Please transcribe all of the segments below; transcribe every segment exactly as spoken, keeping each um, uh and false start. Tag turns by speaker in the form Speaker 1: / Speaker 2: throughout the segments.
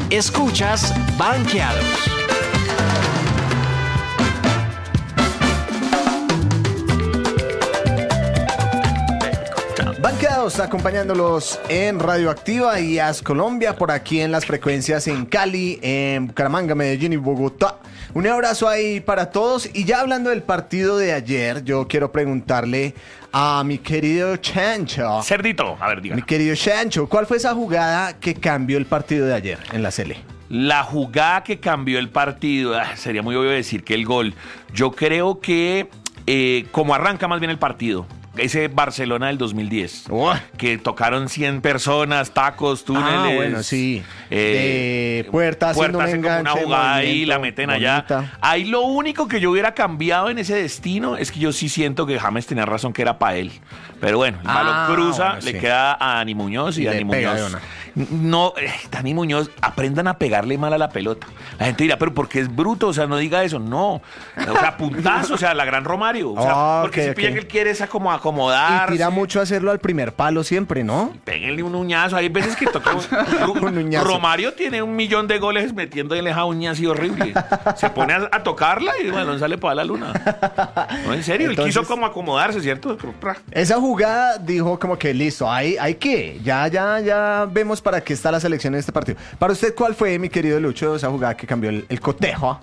Speaker 1: Escuchas Banqueados.
Speaker 2: Banqueados acompañándolos en Radioactiva y As Colombia, por aquí en las frecuencias en Cali, en Bucaramanga, Medellín y Bogotá. Un abrazo ahí para todos. Y ya hablando del partido de ayer, yo quiero preguntarle a mi querido Chancho.
Speaker 3: Cerdito, a ver, dígame.
Speaker 2: Mi querido Chancho, ¿cuál fue esa jugada que cambió el partido de ayer en la Sele?
Speaker 3: La jugada que cambió el partido, ah, sería muy obvio decir que el gol. Yo creo que eh, como arranca más bien el partido, ese Barcelona del dos mil diez, oh. que tocaron cien personas, tacos, túneles.
Speaker 2: Ah, bueno, sí.
Speaker 3: Eh,
Speaker 2: de puertas,
Speaker 3: puertas hacen como una jugada ahí, la meten allá.
Speaker 2: Bonita.
Speaker 3: Ahí lo único que yo hubiera cambiado en ese destino es que yo sí siento que James tenía razón, que era para él. Pero bueno, el balón
Speaker 2: ah,
Speaker 3: cruza,
Speaker 2: bueno,
Speaker 3: le
Speaker 2: sí.
Speaker 3: queda a Dani Muñoz y, y Dani Muñoz. No, eh, Dani Muñoz, aprendan a pegarle mal a la pelota. La gente dirá, pero porque es bruto, o sea, no diga eso. No, o sea, puntazo, o sea, la gran Romario. O sea,
Speaker 2: oh,
Speaker 3: porque
Speaker 2: okay,
Speaker 3: si pilla
Speaker 2: okay.
Speaker 3: que él quiere es como acomodar.
Speaker 2: Y tira mucho a hacerlo al primer palo siempre, ¿no?
Speaker 3: Péguenle un uñazo. Hay veces que toca un,
Speaker 2: un uñazo.
Speaker 3: Romario tiene un millón de goles metiéndole esa uña así horrible. Se pone a, a tocarla y bueno, sale para la luna. No, en serio, Entonces, él quiso como acomodarse, ¿cierto?
Speaker 2: Esa jugada dijo como que listo, hay, hay que, ya, ya, ya vemos para qué está la selección en este partido. Para usted, ¿cuál fue, mi querido Lucho, esa jugada que cambió el, el cotejo?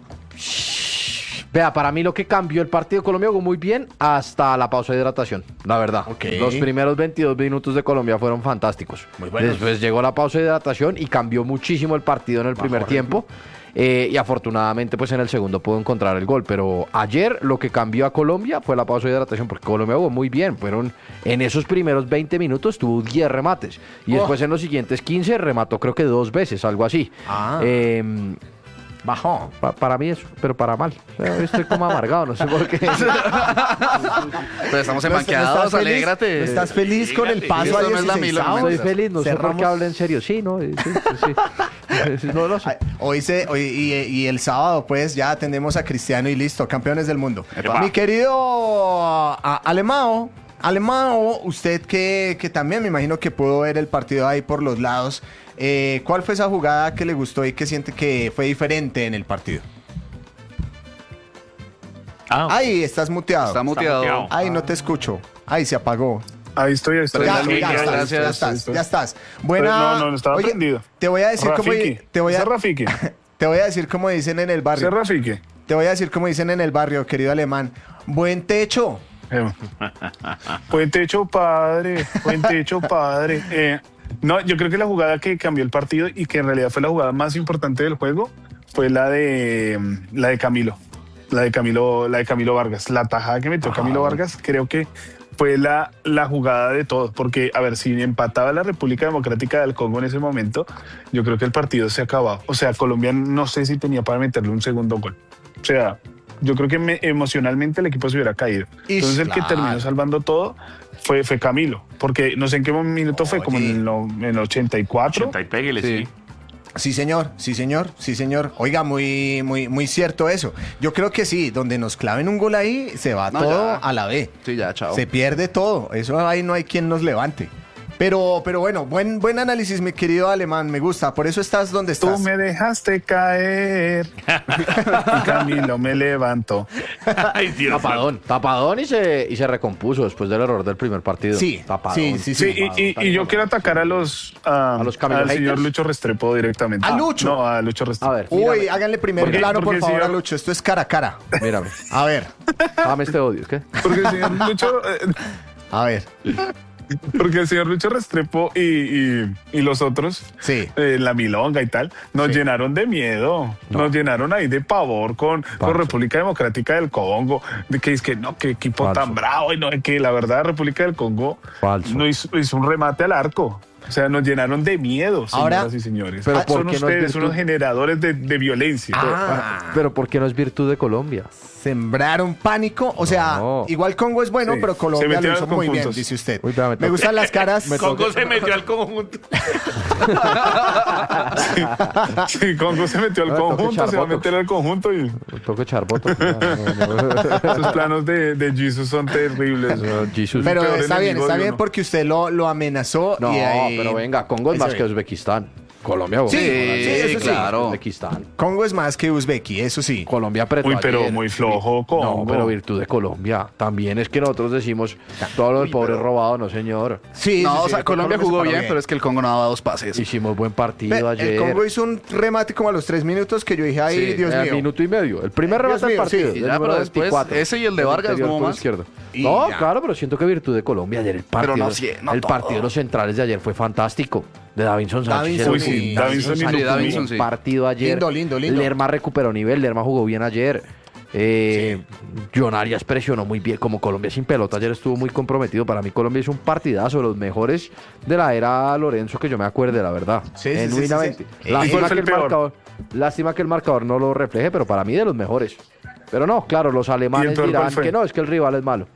Speaker 4: Vea, para mí lo que cambió el partido de Colombia jugó muy bien hasta la pausa de hidratación, la verdad.
Speaker 2: Okay.
Speaker 4: Los primeros veintidós minutos de Colombia fueron fantásticos.
Speaker 2: Muy buenos.
Speaker 4: Después llegó la pausa de hidratación y cambió muchísimo el partido en el
Speaker 2: Bajo
Speaker 4: primer tiempo. Eh, y afortunadamente pues en el segundo pudo encontrar el gol. Pero ayer lo que cambió a Colombia fue la pausa de hidratación, porque Colombia jugó muy bien. Fueron en esos primeros veinte minutos tuvo diez remates. Y oh. después en los siguientes quince remató creo que dos veces, algo así.
Speaker 2: Ah.
Speaker 4: Eh,
Speaker 2: Bajó.
Speaker 4: Pa- para mí eso, pero para mal. O sea, estoy como amargado, no sé por qué.
Speaker 5: Pero estamos en
Speaker 2: ¿No
Speaker 5: banqueados,
Speaker 2: estás feliz?
Speaker 5: alégrate.
Speaker 2: ¿No ¿Estás feliz con el paso
Speaker 5: Esto
Speaker 2: a
Speaker 5: no es la
Speaker 2: dieciséis?
Speaker 5: Milo,
Speaker 4: Estoy feliz, no sé por
Speaker 2: Cerramos.
Speaker 4: qué hablo en serio. Sí, ¿no? Sí, sí, sí. No lo sé.
Speaker 2: Hoy se, hoy, y, y el sábado, pues, ya atendemos a Cristiano y listo, campeones del mundo.
Speaker 3: Epa.
Speaker 2: Mi querido a, Alemao, Alemao, usted que, que también me imagino que pudo ver el partido ahí por los lados, eh, ¿cuál fue esa jugada que le gustó y que siente que fue diferente en el partido?
Speaker 3: Ah,
Speaker 2: Ahí, estás muteado.
Speaker 5: Está muteado.
Speaker 3: muteado.
Speaker 2: Ahí no te escucho. Ahí se apagó.
Speaker 6: Ahí estoy, ahí estoy.
Speaker 2: Ya,
Speaker 3: sí,
Speaker 2: ya
Speaker 3: sí,
Speaker 2: estás,
Speaker 5: gracias.
Speaker 2: ya estás,
Speaker 6: Estoy.
Speaker 2: ya estás. Buena.
Speaker 6: No, no, no estaba
Speaker 2: Oye,
Speaker 6: prendido.
Speaker 2: te voy a decir cómo
Speaker 6: Rafiki.
Speaker 2: te voy a
Speaker 6: Ese Rafiki.
Speaker 2: te voy a decir cómo dicen en el barrio.
Speaker 6: Ese Rafiki.
Speaker 2: Te voy a decir cómo dicen en el barrio, querido alemán. Buen techo.
Speaker 6: Eh, Buen techo, padre. Buen techo, padre. Eh, no, yo creo que la jugada que cambió el partido y que en realidad fue la jugada más importante del juego fue la de la de Camilo. La de Camilo, la de Camilo Vargas. La tajada que metió Camilo Vargas, creo que fue la, la jugada de todos. Porque, a ver, si empataba la República Democrática del Congo en ese momento, yo creo que el partido se acababa. O sea, Colombia no sé si tenía para meterle un segundo gol. O sea, yo creo que me, emocionalmente el equipo se hubiera caído.
Speaker 2: Ish,
Speaker 6: Entonces el
Speaker 2: claro.
Speaker 6: que terminó salvando todo fue, fue Camilo. Porque no sé en qué minuto fue, como en el, en el ochenta y cuatro.
Speaker 3: ochenta y péguele, sí.
Speaker 5: Sí.
Speaker 2: Sí, señor, sí, señor, sí, señor. Oiga, muy, muy, muy cierto eso. Yo creo que sí, donde nos claven un gol ahí, se va
Speaker 5: No,
Speaker 2: todo
Speaker 5: ya.
Speaker 2: a la B.
Speaker 5: Sí, ya, chao.
Speaker 2: Se pierde todo. Eso ahí no hay quien nos levante. Pero, pero bueno, buen, buen análisis, mi querido alemán. Me gusta. Por eso estás donde
Speaker 6: Tú
Speaker 2: estás.
Speaker 6: me dejaste caer y Camilo me levantó.
Speaker 3: Ay, Dios.
Speaker 4: Tapadón, tapadón y se, y se recompuso después del error del primer partido.
Speaker 2: Sí,
Speaker 4: Tapadón.
Speaker 2: sí, sí,
Speaker 6: Sí, y, y- y yo quiero atacar a los, a,
Speaker 4: ¿A los Camilo
Speaker 6: al señor
Speaker 4: haters?
Speaker 6: Lucho Restrepo directamente.
Speaker 2: ¿A Lucho?
Speaker 6: No, a Lucho
Speaker 4: A
Speaker 6: Restrepo.
Speaker 4: ver,
Speaker 2: Uy,
Speaker 4: mírame,
Speaker 2: háganle primer
Speaker 6: Porque-
Speaker 2: plano, por
Speaker 6: porque
Speaker 2: favor,
Speaker 6: si
Speaker 2: a
Speaker 6: yo-
Speaker 2: Lucho. Esto es cara a cara.
Speaker 4: mírame.
Speaker 2: A ver,
Speaker 4: Dame este odio, ¿qué?
Speaker 6: Porque el señor Lucho, eh,
Speaker 2: a ver.
Speaker 6: porque el señor Lucho Restrepo y, y, y los otros,
Speaker 2: Sí.
Speaker 6: eh, la milonga y tal, nos
Speaker 2: Sí.
Speaker 6: llenaron de miedo, nos llenaron ahí de pavor con, con República Democrática del Congo, de que es que no, qué equipo
Speaker 4: Falso.
Speaker 6: tan bravo, y no, que la verdad República del Congo
Speaker 4: Falso.
Speaker 6: no hizo, hizo un remate al arco. O sea, nos llenaron de miedo, señoras
Speaker 2: Ahora-
Speaker 6: y señores.
Speaker 4: pero
Speaker 6: Ah,
Speaker 4: ¿por
Speaker 6: son
Speaker 4: qué no es
Speaker 6: ustedes
Speaker 4: virtud?
Speaker 6: unos generadores de, de violencia.
Speaker 2: Ah,
Speaker 4: Pero ¿por qué no es virtud de Colombia?
Speaker 2: sembraron pánico. O sea,
Speaker 4: No.
Speaker 2: igual Congo es bueno,
Speaker 6: Sí.
Speaker 2: pero
Speaker 6: Se
Speaker 2: Colombia lo
Speaker 6: metieron
Speaker 2: hizo
Speaker 6: con
Speaker 2: muy bien,
Speaker 6: puntos.
Speaker 2: dice usted.
Speaker 4: Uy, espera, me
Speaker 2: Me
Speaker 4: toca-
Speaker 2: gustan las caras.
Speaker 3: Congo se metió al conjunto.
Speaker 6: Sí, Congo se metió al
Speaker 4: Ah, toca
Speaker 6: conjunto,
Speaker 4: echar
Speaker 6: se va a
Speaker 4: botox.
Speaker 6: meter al conjunto y
Speaker 4: Me toca echar votos. No, no, no.
Speaker 6: esos planos de, de Jesus son terribles.
Speaker 4: No, Jesus.
Speaker 2: Pero
Speaker 6: peor
Speaker 2: está bien,
Speaker 6: enemigo
Speaker 2: está
Speaker 6: de
Speaker 2: bien
Speaker 6: uno.
Speaker 2: porque usted lo, lo amenazó.
Speaker 4: No,
Speaker 2: y ahí-
Speaker 4: pero venga, Congo es
Speaker 2: Eso
Speaker 4: más que
Speaker 2: bien.
Speaker 4: Uzbekistán. Colombia jugó
Speaker 2: Sí,
Speaker 4: bien.
Speaker 2: sí, eso sí.
Speaker 5: claro.
Speaker 4: Uzbekistán.
Speaker 2: Congo es más que Uzbeki, eso sí.
Speaker 4: Colombia apretó
Speaker 6: Uy, pero
Speaker 4: ayer.
Speaker 6: muy flojo, Congo.
Speaker 4: No, pero virtud de Colombia. También es que nosotros decimos todo lo del pobre robado, no señor.
Speaker 2: Sí,
Speaker 5: No,
Speaker 2: sí,
Speaker 5: o sea,
Speaker 2: sí,
Speaker 5: Colombia
Speaker 2: se
Speaker 5: jugó
Speaker 2: paró
Speaker 5: bien, pero es que el Congo no daba dos pases.
Speaker 4: Hicimos buen partido
Speaker 2: Ve,
Speaker 4: ayer.
Speaker 2: el Congo hizo un remate como a los tres minutos que yo dije, ay,
Speaker 5: Sí,
Speaker 2: Dios
Speaker 4: Eh,
Speaker 2: mío.
Speaker 4: minuto y medio. El primer
Speaker 2: Dios
Speaker 4: remate del
Speaker 2: mío,
Speaker 4: partido.
Speaker 2: sí.
Speaker 5: Y
Speaker 4: del
Speaker 5: ya,
Speaker 4: número
Speaker 5: pero después
Speaker 4: veinticuatro,
Speaker 5: ese y el de
Speaker 4: del
Speaker 5: Vargas
Speaker 4: interior
Speaker 5: no
Speaker 4: por
Speaker 5: más.
Speaker 4: izquierdo.
Speaker 2: Y
Speaker 4: No,
Speaker 2: ya.
Speaker 4: claro, pero siento que virtud de Colombia ayer el partido.
Speaker 5: no, sí, no
Speaker 4: el
Speaker 5: todo.
Speaker 4: partido de los centrales de ayer fue fantástico. De Davinson Sánchez.
Speaker 2: Davinson,
Speaker 6: Uy, sí, Davinson y
Speaker 5: Sí,
Speaker 6: Lucumí.
Speaker 5: Davinson, sí.
Speaker 4: Partido ayer.
Speaker 2: Lindo, lindo, lindo.
Speaker 4: Lerma recuperó nivel, Lerma jugó bien ayer. Eh, John Arias presionó muy bien, como Colombia sin pelota ayer estuvo muy comprometido. Para mí Colombia hizo un partidazo, de los mejores de la era Lorenzo que yo me acuerde, la verdad.
Speaker 2: Sí, sí, sí,
Speaker 4: Genuinamente.
Speaker 2: sí, sí.
Speaker 6: ¿Y
Speaker 4: Lástima,
Speaker 6: cuál fue
Speaker 4: que
Speaker 6: el
Speaker 4: el
Speaker 6: peor?
Speaker 4: marcador, lástima que el marcador no lo refleje, pero para mí de los mejores. Pero no, claro, los alemanes
Speaker 6: peor
Speaker 4: dirán
Speaker 6: cuál fue?
Speaker 4: que no, es que el rival es malo.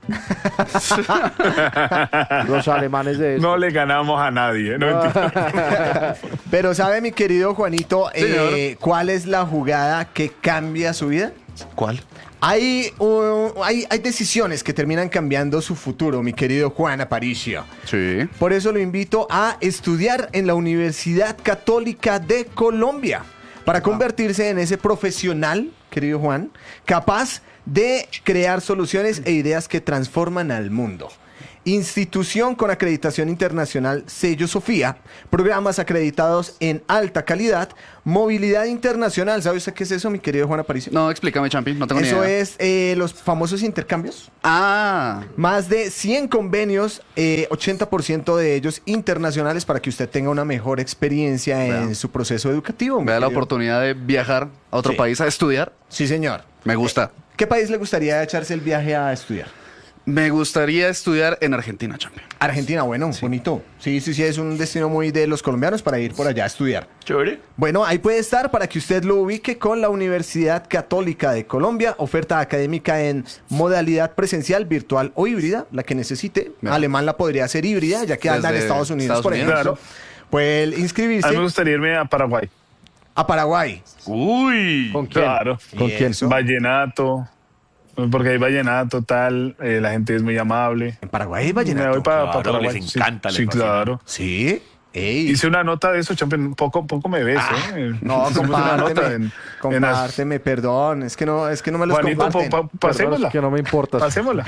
Speaker 4: Los alemanes de
Speaker 6: No le ganamos a nadie. No, mentira.
Speaker 2: Pero ¿sabe, mi querido Juanito,
Speaker 5: Señor.
Speaker 2: eh, cuál es la jugada que cambia su vida?
Speaker 5: ¿Cuál?
Speaker 2: Hay, uh, hay, hay decisiones que terminan cambiando su futuro, mi querido Juan Aparicio.
Speaker 5: Sí.
Speaker 2: Por eso lo invito a estudiar en la Universidad Católica de Colombia para convertirse en ese profesional, querido Juan, capaz de crear soluciones e ideas que transforman al mundo. Institución con acreditación internacional Sello Sofía, programas acreditados en alta calidad, movilidad internacional. ¿Sabe usted qué es eso, mi querido Juan Aparicio?
Speaker 5: No, explícame, Champi, no tengo
Speaker 2: Eso
Speaker 5: ni idea.
Speaker 2: es eh, los famosos intercambios.
Speaker 5: Ah,
Speaker 2: Más de cien convenios, eh, ochenta por ciento de ellos internacionales para que usted tenga una mejor experiencia en
Speaker 5: Vea.
Speaker 2: su proceso educativo. mi
Speaker 5: me da la
Speaker 2: querido.
Speaker 5: oportunidad de viajar a otro
Speaker 2: Sí.
Speaker 5: país a estudiar.
Speaker 2: Sí, señor.
Speaker 5: Me gusta.
Speaker 2: ¿Qué país le gustaría echarse el viaje a estudiar?
Speaker 5: Me gustaría estudiar en Argentina, Champi.
Speaker 2: Argentina, bueno, bonito. Sí, sí, sí, es un destino muy de los colombianos para ir por allá a estudiar.
Speaker 3: Chévere.
Speaker 2: Bueno, ahí puede estar para que usted lo ubique con la Universidad Católica de Colombia. Oferta académica en modalidad presencial, virtual o híbrida, la que necesite.
Speaker 5: Bien.
Speaker 2: Alemán la podría hacer híbrida, ya que anda en
Speaker 5: Desde
Speaker 2: Estados Unidos,
Speaker 5: Estados
Speaker 2: por
Speaker 5: Unidos.
Speaker 2: ejemplo. Puede
Speaker 6: A mí me
Speaker 2: inscribirse
Speaker 6: gustaría irme a Paraguay.
Speaker 2: a Paraguay.
Speaker 3: Uy.
Speaker 4: ¿Con quién?
Speaker 6: Claro.
Speaker 4: ¿Con
Speaker 2: ¿Y
Speaker 4: quién?
Speaker 2: eso?
Speaker 6: Vallenato. Porque hay vallenato, tal. eh, la gente es muy amable.
Speaker 2: En Paraguay hay
Speaker 6: Me voy
Speaker 2: vallenato.
Speaker 6: para
Speaker 3: Claro,
Speaker 6: Paraguay.
Speaker 3: les
Speaker 6: Sí,
Speaker 3: encanta, les
Speaker 6: Sí,
Speaker 3: fascina.
Speaker 6: claro.
Speaker 2: Sí. Ey.
Speaker 6: Hice una nota de eso, champion. Poco, poco me ves, ¿eh?
Speaker 2: No,
Speaker 6: Hicimos una nota
Speaker 2: compárteme.
Speaker 6: en- en
Speaker 2: compárteme, perdón. Es que no, es que no me los
Speaker 6: Juanito,
Speaker 2: comparten.
Speaker 6: po- po-
Speaker 4: Perdón,
Speaker 6: pasémosla.
Speaker 4: es que no me importa.
Speaker 6: Pasémosla.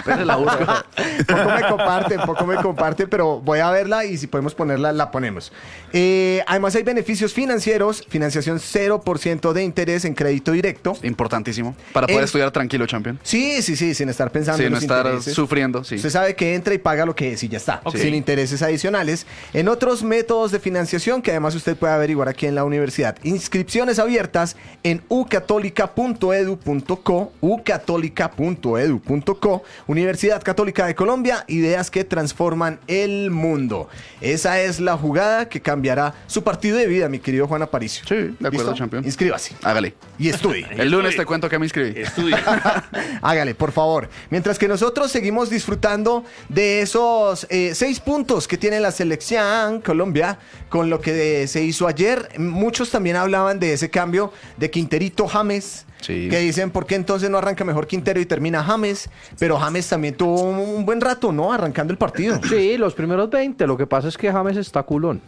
Speaker 2: Poco me comparten, poco me comparten, pero voy a verla y si podemos ponerla, la ponemos. Eh, además hay beneficios financieros, financiación cero por ciento de interés en crédito directo.
Speaker 5: Importantísimo. Para poder
Speaker 2: En-
Speaker 5: estudiar tranquilo, Champion.
Speaker 2: Sí, sí, sí, sin estar pensando
Speaker 5: Sí,
Speaker 2: en
Speaker 5: no
Speaker 2: los
Speaker 5: estar
Speaker 2: intereses.
Speaker 5: sufriendo, sí.
Speaker 2: Usted sabe que entra y paga lo que es y ya está,
Speaker 3: Ok.
Speaker 2: sin intereses adicionales. En otros métodos de financiación que además usted puede averiguar aquí en la universidad. Inscripciones abiertas en u católica punto edu punto co, u católica punto edu punto co, Universidad Católica de Colombia, ideas que transforman el mundo. Esa es la jugada que cambiará su partido de vida, mi querido Juan Aparicio.
Speaker 5: Sí, de acuerdo,
Speaker 2: ¿Listo?
Speaker 5: champion.
Speaker 2: Inscríbase
Speaker 5: Hágale.
Speaker 2: y estudie.
Speaker 5: El lunes te cuento que me inscribí.
Speaker 3: Estudia.
Speaker 2: Hágale, por favor. Mientras que nosotros seguimos disfrutando de esos eh, seis puntos que tiene la selección Colombia con lo que eh, se hizo ayer. Muchos también hablaban de ese cambio de Quinterito James.
Speaker 5: Sí.
Speaker 2: Que dicen, ¿por qué entonces no arranca mejor Quintero y termina James? Pero James también tuvo un, un buen rato, ¿no? Arrancando el partido.
Speaker 4: Sí, los primeros veinte. Lo que pasa es que James está culón.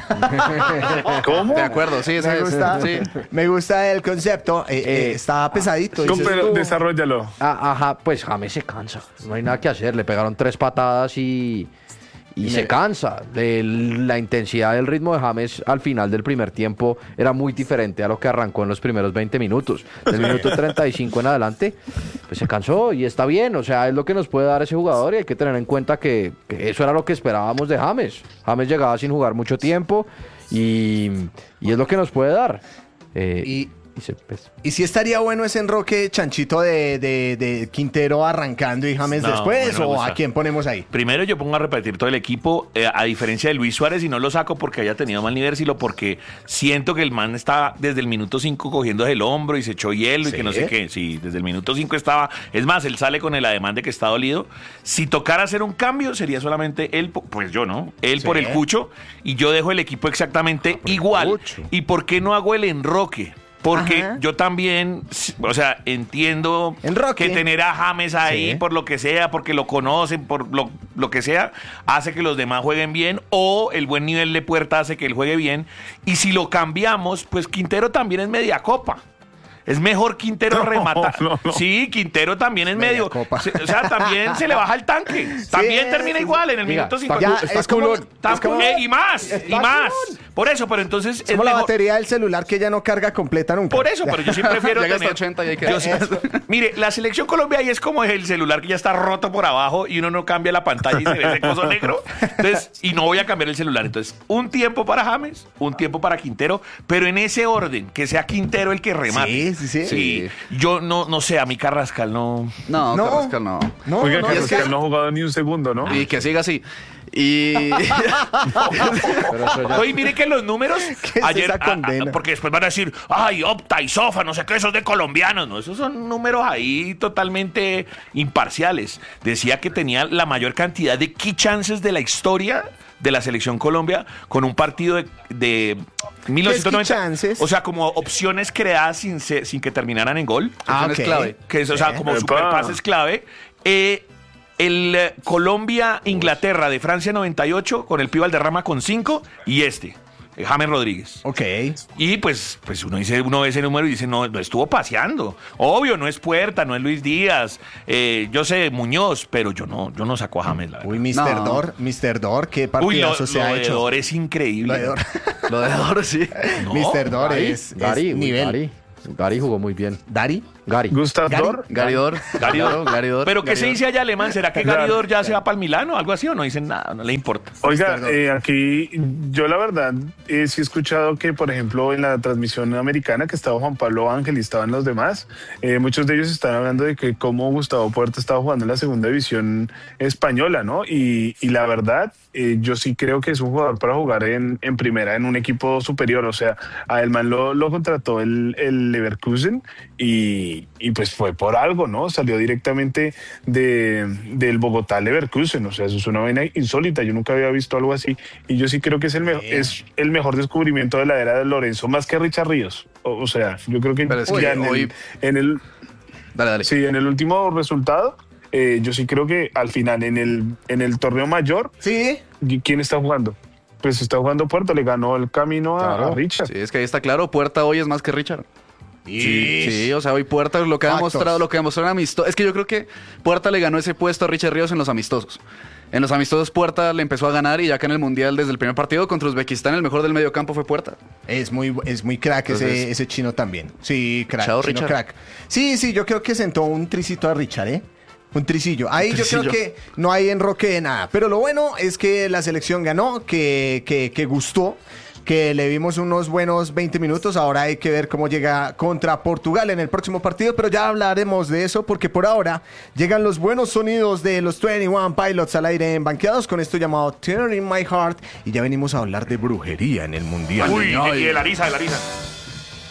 Speaker 6: ¿Cómo?
Speaker 5: De acuerdo, sí, esa
Speaker 2: Me
Speaker 5: es.
Speaker 2: gusta,
Speaker 5: Sí.
Speaker 2: me gusta el concepto. Eh, eh,
Speaker 4: Eh,
Speaker 2: está pesadito.
Speaker 6: ¿Cómo?
Speaker 2: dices
Speaker 6: Pero
Speaker 2: tú.
Speaker 6: desarrollalo.
Speaker 4: Ah, ajá, pues James se cansa. No hay nada que hacer. Le pegaron tres patadas y, y se cansa. De la intensidad del ritmo de James al final del primer tiempo era muy diferente a lo que arrancó en los primeros veinte minutos. Del minuto treinta y cinco en adelante, pues se cansó y está bien. O sea, es lo que nos puede dar ese jugador y hay que tener en cuenta que, que eso era lo que esperábamos de James. James llegaba sin jugar mucho tiempo y, y es lo que nos puede dar. Eh,
Speaker 2: Y-
Speaker 4: y se, pues,
Speaker 2: Y si estaría bueno ese enroque chanchito de, de- de Quintero arrancando y James
Speaker 3: No,
Speaker 2: después,
Speaker 3: no me
Speaker 2: o
Speaker 3: gusta.
Speaker 2: a quién ponemos ahí.
Speaker 3: Primero yo pongo a repetir todo el equipo, eh, a diferencia de Luis Suárez, y no lo saco porque haya tenido mal nivel, sino porque siento que el man estaba desde el minuto cinco cogiendo el hombro y se echó hielo y
Speaker 2: ¿Sí?
Speaker 3: que no sé qué. Sí, desde el minuto cinco estaba. Es más, él sale con el ademán de que está dolido. Si tocara hacer un cambio, sería solamente él, po- pues yo no, él
Speaker 2: Sí.
Speaker 3: por el Cucho, y yo dejo el equipo exactamente igual.
Speaker 2: Cucho.
Speaker 3: ¿Y por qué no hago el enroque? Porque
Speaker 2: Ajá.
Speaker 3: yo también, o sea, entiendo
Speaker 2: En Rocky.
Speaker 3: que tener a James ahí,
Speaker 2: Sí.
Speaker 3: por lo que sea, porque lo conocen, por lo, lo que sea, hace que los demás jueguen bien, o el buen nivel de Puerta hace que él juegue bien. Y si lo cambiamos, pues Quintero también es media copa. Es mejor Quintero
Speaker 6: No,
Speaker 3: rematar.
Speaker 6: no, no.
Speaker 3: Sí, Quintero también es
Speaker 2: Media
Speaker 3: medio.
Speaker 2: copa.
Speaker 3: se- o sea, también se le baja el tanque. También termina
Speaker 2: sí,
Speaker 3: igual en el
Speaker 4: Mira,
Speaker 3: minuto
Speaker 4: está
Speaker 3: cincuenta.
Speaker 2: Ya,
Speaker 4: Está
Speaker 2: es como,
Speaker 4: culón.
Speaker 3: Tam-
Speaker 2: es como-
Speaker 3: eh, y más, y
Speaker 2: está
Speaker 3: más.
Speaker 2: culón.
Speaker 3: Por eso, pero entonces
Speaker 2: es como la
Speaker 3: mejor-
Speaker 2: batería del celular que ya no carga completa nunca.
Speaker 3: Por eso, pero yo sí prefiero
Speaker 5: Llega
Speaker 3: tener...
Speaker 5: hasta ochenta y hay que-
Speaker 3: Yo sí- Mire, la selección Colombia ahí es como el celular que ya está roto por abajo y uno no cambia la pantalla y se ve ese coso negro. Entonces, y no voy a cambiar el celular. Entonces, un tiempo para James, un tiempo para Quintero, pero en ese orden, que sea Quintero el que remate.
Speaker 2: Sí, sí, sí.
Speaker 3: Sí. Yo no, no sé, a mi Carrascal no...
Speaker 5: No,
Speaker 2: No.
Speaker 5: Carrascal no.
Speaker 2: No,
Speaker 6: Oiga,
Speaker 2: no,
Speaker 6: que
Speaker 2: es
Speaker 6: Carrascal
Speaker 2: que-
Speaker 6: no ha jugado ni un segundo, ¿no?
Speaker 5: Y que siga así. Y
Speaker 4: Pero eso ya-
Speaker 3: Oye, mire que los números
Speaker 2: ¿Qué es
Speaker 3: ayer,
Speaker 2: esa
Speaker 3: ah, ah,
Speaker 2: condena?
Speaker 3: porque después van a decir, ay, Opta y Sofa, no sé qué, esos de colombianos. No, esos son números ahí totalmente imparciales. Decía que tenía la mayor cantidad de key chances de la historia de la selección Colombia con un partido de, de mil novecientos noventa.
Speaker 2: key chances?
Speaker 3: O sea, como opciones creadas sin, ser- sin que terminaran en gol.
Speaker 2: Ah,
Speaker 5: es
Speaker 2: ok.
Speaker 5: clave.
Speaker 3: Que es, o sea,
Speaker 2: Sí.
Speaker 3: como
Speaker 6: Epa.
Speaker 3: superpases clave. Eh, el eh, Colombia-Inglaterra de Francia noventa y ocho con el Pío Valderrama con cinco y este, eh, James Rodríguez.
Speaker 2: Ok.
Speaker 3: Y pues, pues uno dice, uno ve ese número y dice, no, no estuvo paseando. Obvio, no es Puerta, no es Luis Díaz, eh, yo sé, Muñoz, pero yo no, yo no saco a James, la verdad.
Speaker 2: Uy, mister
Speaker 5: No.
Speaker 2: Dor, mister Dor, qué
Speaker 3: Uy, lo,
Speaker 2: partidazo se
Speaker 3: lo
Speaker 2: ha
Speaker 3: de
Speaker 2: hecho.
Speaker 3: Dor es increíble.
Speaker 2: Lo de Dor.
Speaker 5: lo de Dor, sí.
Speaker 3: No,
Speaker 2: mister Dor
Speaker 4: Gary,
Speaker 2: es, es
Speaker 4: Gary, uy,
Speaker 2: nivel.
Speaker 4: Gary. Gary jugó muy bien.
Speaker 2: ¿Dari?
Speaker 4: Gary.
Speaker 6: Gustav
Speaker 2: Gary-
Speaker 6: Dor.
Speaker 5: Gary Dor.
Speaker 3: Gary Dor.
Speaker 5: Claro, Gary Dor.
Speaker 3: Pero ¿qué
Speaker 5: Gary
Speaker 3: se
Speaker 5: Dor.
Speaker 3: dice allá alemán? ¿Será que
Speaker 6: Claro.
Speaker 3: Gary Dor ya se va para el Milano o algo así o no dicen nada? No le importa.
Speaker 6: Oiga,
Speaker 2: Dor.
Speaker 6: eh, aquí yo la verdad eh, sí he escuchado que, por ejemplo, en la transmisión americana que estaba Juan Pablo Ángel y estaban los demás, eh, muchos de ellos están hablando de que cómo Gustavo Puerta estaba jugando en la segunda división española, ¿no? Y, y la verdad, eh, yo sí creo que es un jugador para jugar en, en primera, en un equipo superior. O sea, a Elman lo, lo contrató el, el Leverkusen y, y pues fue por algo, ¿no? Salió directamente de, del Bogotá Leverkusen. O sea, eso es una vaina insólita. Yo nunca había visto algo así. Y yo sí creo que es el, me- es el mejor descubrimiento de la era de Lorenzo, más que Richard Ríos. O, o sea, yo creo que
Speaker 5: Pero es que
Speaker 6: ya en,
Speaker 5: hoy-
Speaker 6: el, en el
Speaker 5: Dale, dale.
Speaker 6: sí, en el último resultado, eh, yo sí creo que al final en el, en el torneo mayor,
Speaker 2: Sí.
Speaker 6: ¿quién está jugando? Pues está jugando Puerto, le ganó el camino a,
Speaker 4: Claro.
Speaker 6: a Richard.
Speaker 5: Sí, es que ahí está claro, Puerta hoy es más que Richard. Sí, sí, o sea, hoy Puerta lo que ha
Speaker 2: Factos.
Speaker 5: demostrado, lo que demostró en amistosos. Es que yo creo que Puerta le ganó ese puesto a Richard Ríos en los amistosos. En los amistosos Puerta le empezó a ganar y ya que en el Mundial desde el primer partido contra Uzbekistán el mejor del medio campo fue Puerta.
Speaker 2: Es muy, es muy crack ese,
Speaker 5: Entonces-
Speaker 2: ese chino también. Sí, crack.
Speaker 5: Chao,
Speaker 2: chino
Speaker 5: Richard.
Speaker 2: crack. Sí, sí, yo creo que sentó un tricito a Richard, ¿eh? Un tricillo. Ahí yo creo
Speaker 5: tricillo.
Speaker 2: que no hay enroque de nada. Pero lo bueno es que la selección ganó, que, que, que gustó, que le vimos unos buenos veinte minutos. Ahora hay que ver cómo llega contra Portugal en el próximo partido, pero ya hablaremos de eso porque por ahora llegan los buenos sonidos de los veintiuno Pilots al aire en Banqueados con esto llamado Tear in My Heart y ya venimos a hablar de brujería en el Mundial.
Speaker 3: Uy, y el Ariza, el Ariza.